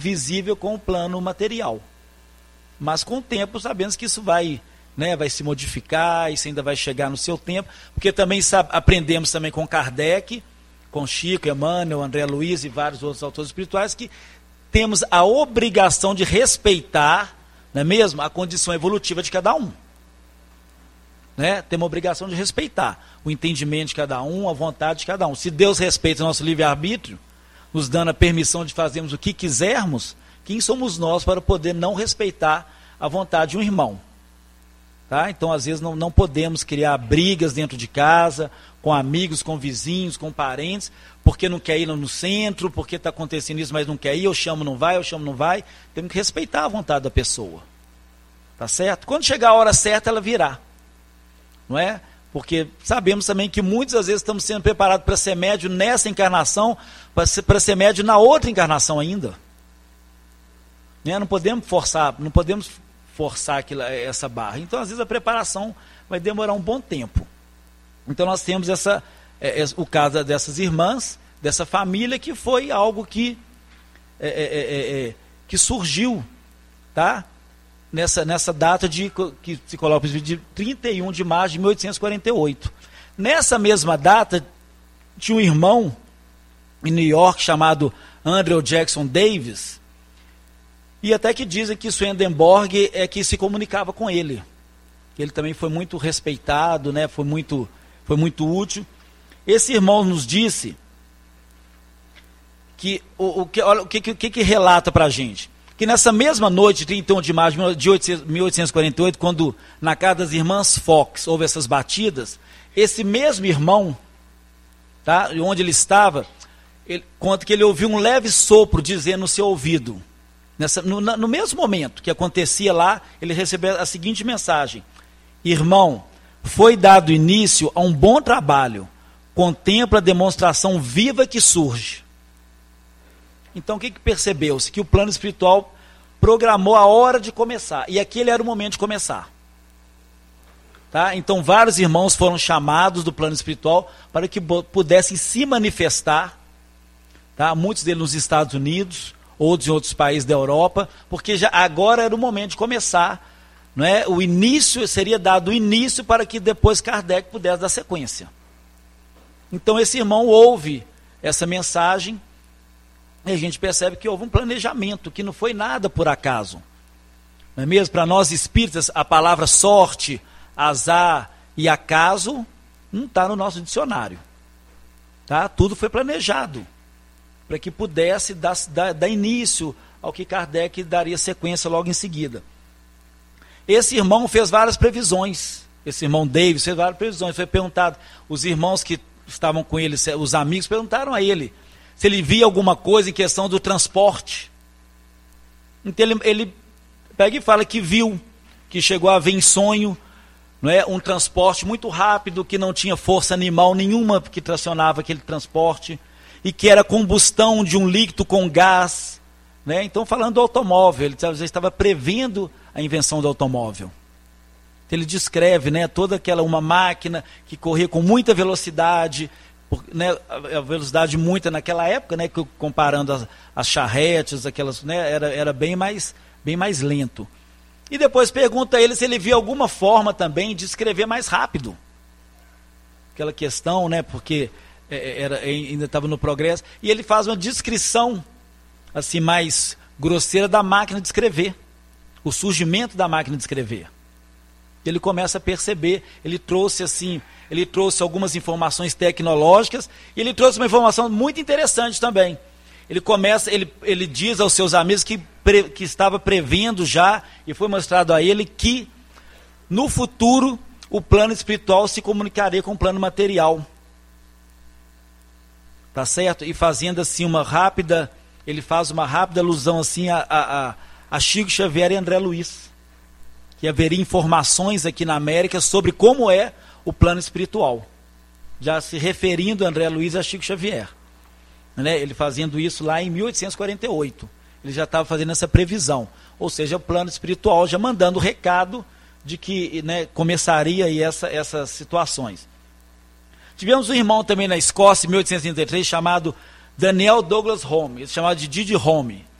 visível com o plano material. Mas com o tempo sabemos que isso vai se modificar, isso ainda vai chegar no seu tempo, porque também aprendemos também com Kardec, com Chico, Emmanuel, André Luiz e vários outros autores espirituais, que temos a obrigação de respeitar, não é mesmo, a condição evolutiva de cada um. Temos a obrigação de respeitar o entendimento de cada um, a vontade de cada um. Se Deus respeita o nosso livre-arbítrio, nos dando a permissão de fazermos o que quisermos, quem somos nós para poder não respeitar a vontade de um irmão? Então, às vezes, não podemos criar brigas dentro de casa, com amigos, com vizinhos, com parentes, porque não quer ir no centro, porque está acontecendo isso, mas não quer ir, eu chamo, não vai, Temos que respeitar a vontade da pessoa. Tá certo? Quando chegar a hora certa, ela virá. Não é? Porque sabemos também que muitas às vezes estamos sendo preparados para ser médio nessa encarnação, para ser médio na outra encarnação ainda. Não podemos forçar essa barra. Então, às vezes, a preparação vai demorar um bom tempo. Então, nós temos o caso dessas irmãs, dessa família, que foi algo que surgiu, tá? Nessa data que se coloca de 31 de março de 1848. Nessa mesma data, tinha um irmão em New York chamado Andrew Jackson Davis, e até que dizem que Swedenborg é que se comunicava com ele. Ele também foi muito respeitado, foi muito útil. Esse irmão nos disse que olha o que relata para a gente. Que nessa mesma noite, de 31 de março de 1848, quando na casa das irmãs Fox houve essas batidas, esse mesmo irmão, tá, onde ele estava, ele conta que ele ouviu um leve sopro dizendo no seu ouvido. No mesmo momento que acontecia lá, ele recebeu a seguinte mensagem: irmão, foi dado início a um bom trabalho, contempla a demonstração viva que surge. Então o que percebeu-se? Que o plano espiritual programou a hora de começar, e aquele era o momento de começar. Tá? Então vários irmãos foram chamados do plano espiritual para que pudessem se manifestar, tá? Muitos deles nos Estados Unidos, outros em outros países da Europa, porque já agora era o momento de começar, não é? O início seria dado o início para que depois Kardec pudesse dar sequência. Então esse irmão ouve essa mensagem e a gente percebe que houve um planejamento, que não foi nada por acaso. Não é mesmo? Para nós espíritas, a palavra sorte, azar e acaso não está no nosso dicionário. Tá? Tudo foi planejado para que pudesse dar início ao que Kardec daria sequência logo em seguida. Esse irmão fez várias previsões. Esse irmão Davis fez várias previsões. Foi perguntado, os irmãos que estavam com ele, os amigos, perguntaram a ele se ele via alguma coisa em questão do transporte. Então ele pega e fala que viu, que chegou a ver em sonho, não é, um transporte muito rápido, que não tinha força animal nenhuma que tracionava aquele transporte, e que era combustão de um líquido com gás. Né? Então, falando do automóvel, ele já estava prevendo a invenção do automóvel. Então, ele descreve, né, toda uma máquina que corria com muita velocidade, né, a velocidade muita naquela época, né, comparando as charretes, aquelas, né, era bem mais lento. E depois pergunta a ele se ele via alguma forma também de escrever mais rápido. Aquela questão, né, porque ainda estava no progresso. E ele faz uma descrição assim mais grosseira da máquina de escrever, o surgimento da máquina de escrever. Ele começa a perceber, ele trouxe algumas informações tecnológicas, e ele trouxe uma informação muito interessante também. Ele diz aos seus amigos que estava prevendo já, e foi mostrado a ele que no futuro o plano espiritual se comunicaria com o plano material. Tá certo? E fazendo assim ele faz uma rápida alusão assim a Chico Xavier e André Luiz, que haveria informações aqui na América sobre como é o plano espiritual, já se referindo a André Luiz e a Chico Xavier, né? Ele fazendo isso lá em 1848, ele já estava fazendo essa previsão, ou seja, o plano espiritual já mandando o recado de que, né, começaria aí essas situações. Tivemos um irmão também na Escócia, em 1833, chamado Daniel Douglas Home, chamado de Didi Home.